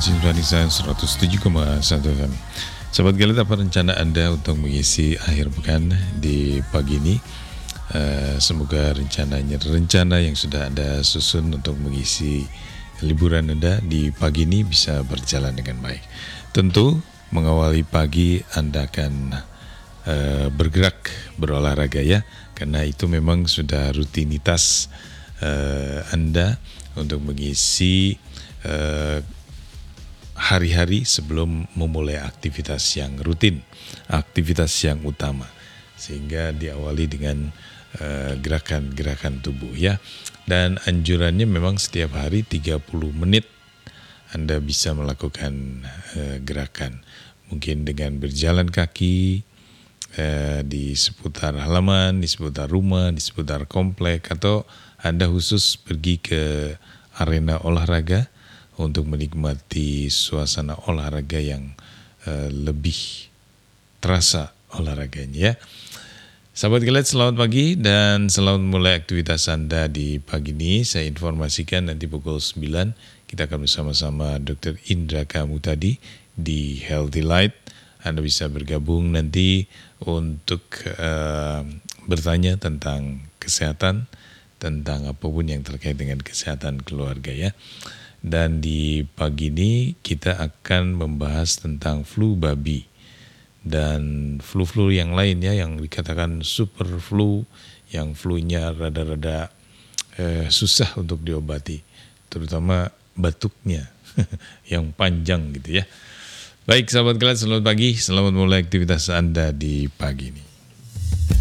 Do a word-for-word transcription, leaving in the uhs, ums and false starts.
Sintonisa seratus tujuh koma satu F M. Sahabat Galit, apa rencana Anda untuk mengisi akhir pekan di pagi ini? Uh, semoga rencananya rencana yang sudah Anda susun untuk mengisi liburan Anda di pagi ini bisa berjalan dengan baik. Tentu mengawali pagi Anda akan uh, bergerak, berolahraga ya, karena itu memang sudah rutinitas uh, Anda untuk mengisi uh, hari-hari sebelum memulai aktivitas yang rutin, aktivitas yang utama, sehingga diawali dengan uh, gerakan-gerakan tubuh ya. Dan anjurannya memang setiap hari tiga puluh menit Anda bisa melakukan uh, gerakan, mungkin dengan berjalan kaki uh, di seputar halaman, di seputar rumah, di seputar komplek, atau Anda khusus pergi ke arena olahraga untuk menikmati suasana olahraga yang uh, lebih terasa olahraganya ya. Sahabat Galit, selamat pagi dan selamat mulai aktivitas Anda di pagi ini. Saya informasikan nanti pukul sembilan kita akan bersama-sama dokter Indra Kamutadi di Healthy Light. Anda bisa bergabung nanti untuk uh, bertanya tentang kesehatan, tentang apapun yang terkait dengan kesehatan keluarga ya. Dan di pagi ini kita akan membahas tentang flu babi dan flu-flu yang lainnya yang dikatakan super flu, yang flu-nya rada-rada eh, susah untuk diobati, terutama batuknya yang panjang gitu ya. Baik sahabat Galit, selamat pagi, selamat mulai aktivitas Anda di pagi ini.